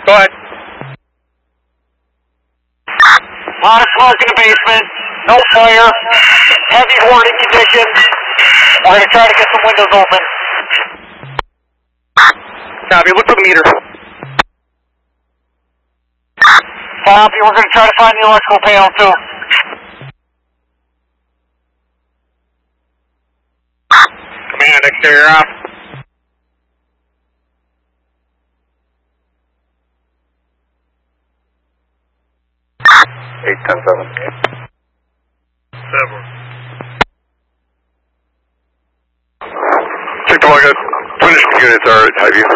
Go ahead. Modest smoke in the basement. No fire. Heavy warning condition. We're going to try to get some windows open. Copy. Look for the meter. Copy. We're going to try to find the electrical panel too. Command, exterior off. Eight, 10, 7. 7. Check the log out. Finishing units are at Highview.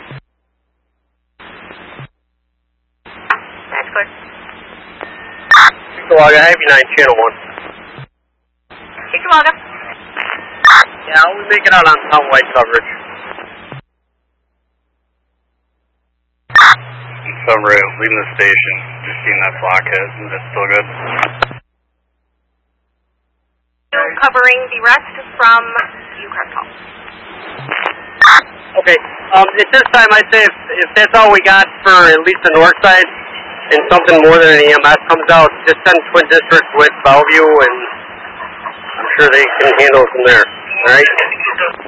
That's clear. Chickamauga, Heavy 9, channel 1. Chickamauga. Yeah, we make it out on top white coverage. Summary, leaving the station. Just seeing that blockhead. Is that still good? Still covering the rest from UCrest Hall. Okay, at this time I'd say if that's all we got for at least the north side, and something more than an EMS comes out, just send Twin District with Bellevue, and I'm sure they can handle it from there. Alright?